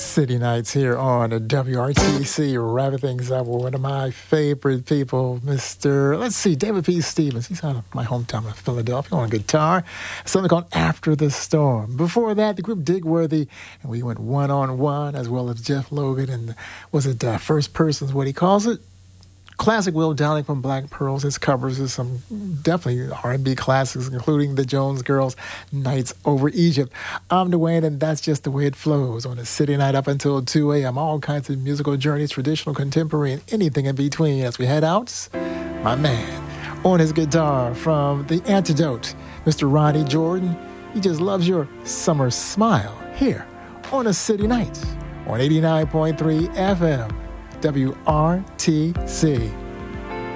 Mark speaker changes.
Speaker 1: City Nights here on WRTC, wrapping things up with one of my favorite people, David P. Stevens. He's out of my hometown of Philadelphia on guitar. Something called After the Storm. Before that, the group Digworthy, and we went one-on-one, as well as Jeff Logan, and First Person's what he calls it? Classic Will Downing from Black Pearls. His covers of some definitely R&B classics, including the Jones Girls' Nights Over Egypt. I'm Dwayne, and that's just the way it flows on a city night up until 2 a.m. All kinds of musical journeys, traditional, contemporary, and anything in between. As we head out, my man on his guitar from The Antidote, Mr. Ronnie Jordan. He just loves your summer smile here on a city night on 89.3 FM. WRTC.